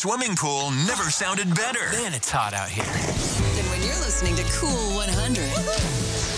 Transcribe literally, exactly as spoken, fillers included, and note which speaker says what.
Speaker 1: swimming pool never sounded better.
Speaker 2: Man, it's hot out here.
Speaker 3: Then when you're listening to Cool one hundred.